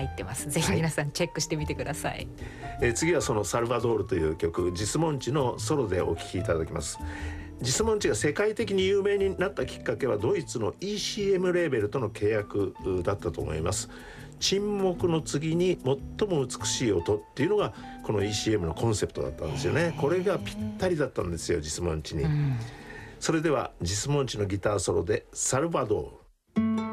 入ってます。ぜひ皆さんチェックしてみてください。 次はそのサルバドールという曲、ジスモンチのソロでお聴きいただきます。ジスモンチが世界的に有名になったきっかけはドイツの ECM レーベルとの契約だったと思います。沈黙の次に最も美しい音っていうのがこの ECM のコンセプトだったんですよね。これがぴったりだったんですよ、ジスモンチに。それではジスモンチのギターソロでサルバドール。